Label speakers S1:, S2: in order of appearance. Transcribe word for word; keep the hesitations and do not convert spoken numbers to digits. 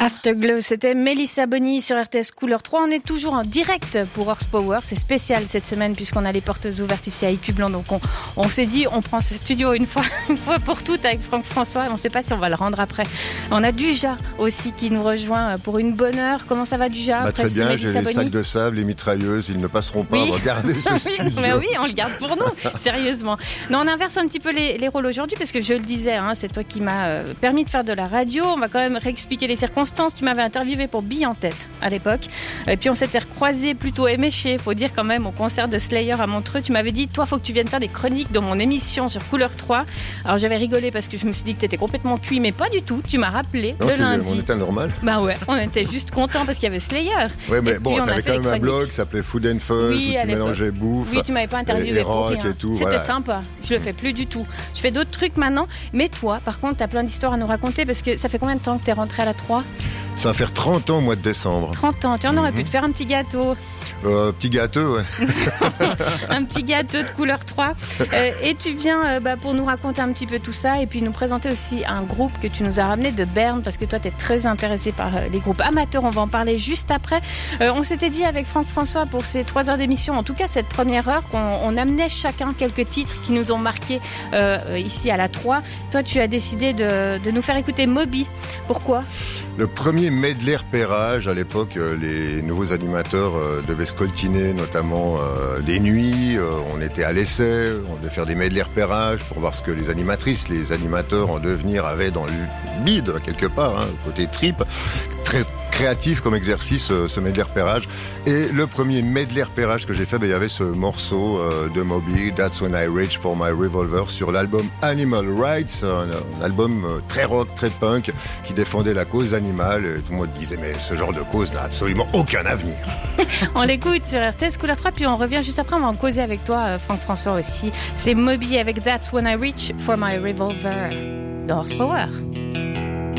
S1: Afterglow, c'était Mélissa Bonny sur R T S Couleur trois. On est toujours en direct pour Horsepower. C'est spécial cette semaine puisqu'on a les portes ouvertes ici à Écublens. Donc on, on s'est dit, on prend ce studio une fois, une fois pour toutes avec Franck François. Et on ne sait pas si on va le rendre après. On a Duja aussi qui nous rejoint pour une bonne heure. Comment ça va Duja?
S2: Bah, Très bien, Mélissa j'ai les Bonny. Sacs de sable, les mitrailleuses. Ils ne passeront pas.
S1: Oui.
S2: Regardez ce studio.
S1: Mais oui, on le garde pour nous, sérieusement. Non, on inverse un petit peu les, les rôles aujourd'hui parce que je le disais, hein, c'est toi qui m'as euh, permis de faire de la radio. On va quand même réexpliquer les circonstances. Tu m'avais interviewé pour Bille en tête à l'époque. Et puis on s'était recroisés plutôt éméchés, faut dire quand même, au concert de Slayer à Montreux. Tu m'avais dit, toi, faut que tu viennes faire des chroniques dans mon émission sur Couleur trois. Alors j'avais rigolé parce que je me suis dit que t'étais complètement cuit, mais pas du tout. Tu m'as rappelé
S2: non,
S1: le
S2: c'est
S1: lundi.
S2: On était normal.
S1: Bah ouais, on était juste contents parce qu'il y avait Slayer.
S2: Ouais, mais
S1: et
S2: bon, t'avais quand même un blog qui s'appelait Food and Fuzz,
S1: oui,
S2: où tu mélangeais bouffe.
S1: Oui, tu m'avais pas interviewé
S2: et,
S1: pour rien.
S2: Et tout,
S1: C'était
S2: voilà.
S1: sympa. Je le fais plus du tout. Je fais d'autres trucs maintenant. Mais toi, par contre, t'as plein d'histoires à nous raconter parce que ça fait combien de temps que t'es rentré à la trois?
S2: Ça va faire trente ans au mois de décembre.
S1: trente ans, tu en aurais
S2: mm-hmm.
S1: pu te faire un petit gâteau.
S2: Euh, petit gâteau, ouais.
S1: Un petit gâteau de couleur trois. Euh, et tu viens euh, bah, pour nous raconter un petit peu tout ça et puis nous présenter aussi un groupe que tu nous as ramené de Berne parce que toi, tu es très intéressé par euh, les groupes amateurs. On va en parler juste après. Euh, on s'était dit avec Franck François pour ces trois heures d'émission, en tout cas cette première heure, qu'on on amenait chacun quelques titres qui nous ont marqués euh, ici à la trois. Toi, tu as décidé de, de nous faire écouter Moby. Pourquoi ?
S2: Le premier medley repérage, à l'époque, euh, les nouveaux animateurs euh, devaient scoltiner notamment euh, les nuits, euh, on était à l'essai, on devait faire des medley repérage pour voir ce que les animatrices, les animateurs en devenir avaient dans le bide, quelque part, hein, côté trip, très créatif comme exercice, euh, ce medley repérage. Et le premier medley repérage que j'ai fait, ben, il y avait ce morceau euh, de Moby, That's When I Reach For My Revolver, sur l'album Animal Rights, un, un album euh, très rock, très punk, qui défendait la cause animale. Et tout le monde disait, mais ce genre de cause n'a absolument aucun avenir.
S1: On l'écoute sur R T S Couleur trois, puis on revient juste après, on va en causer avec toi, Franck François aussi. C'est Moby avec That's When I Reach For My Revolver dans Horsepower.